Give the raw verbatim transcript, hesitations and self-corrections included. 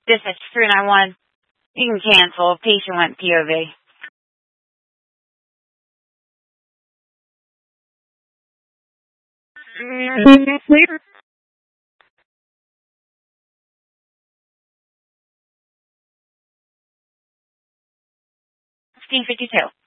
This is three nine one. You can cancel. Patient went P O V. Later. fifteen fifty-two.